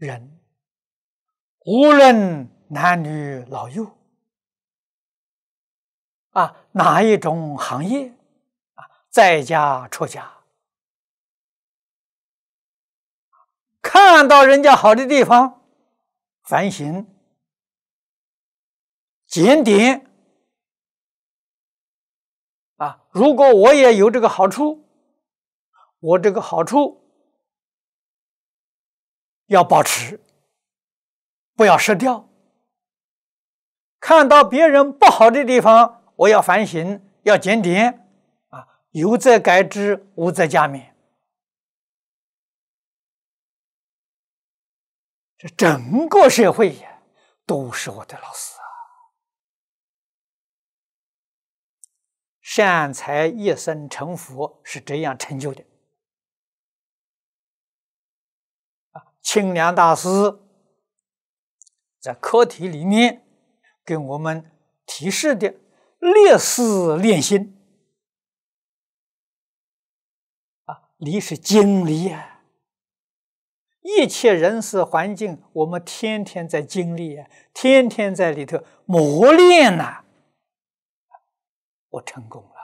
人，无论男女老幼，哪一种行业，在家出家，看到人家好的地方，反省检点如果我也有这个好处，我这个好处要保持，不要失掉。看到别人不好的地方，我要反省，要检点有则改之，无则加勉。这整个社会呀，都是我的老师善财一生成佛是这样成就的。清凉大师在课题里面给我们提示的立事练心理是经历一切人事环境，我们天天在经历天天在里头磨练我成功了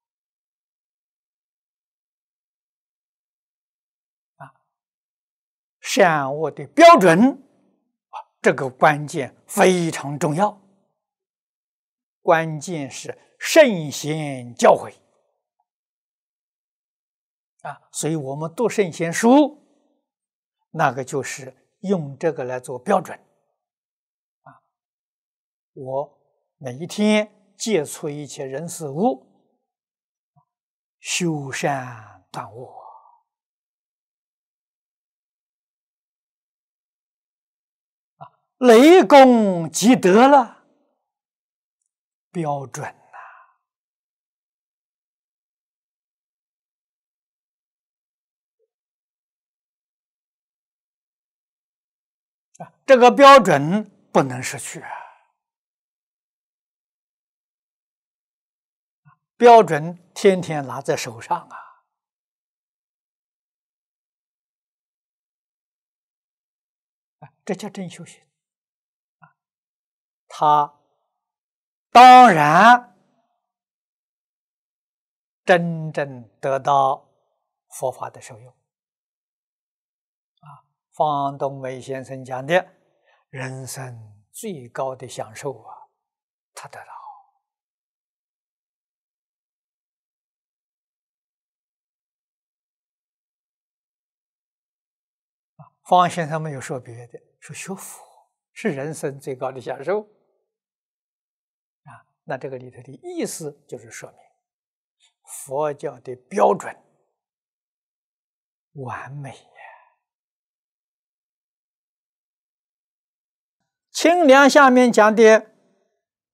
善恶的标准这个关键非常重要，关键是圣贤教诲所以我们读圣贤书，那个就是用这个来做标准我每一天接触一切人事物，修善断恶雷公积德了，标准这个标准不能失去标准天天拿在手上这叫真修行他当然真正得到佛法的受用方东梅先生讲的人生最高的享受他得到方先生没有说别的，说学佛是人生最高的享受那这个里头的意思就是说明佛教的标准完美清凉下面讲的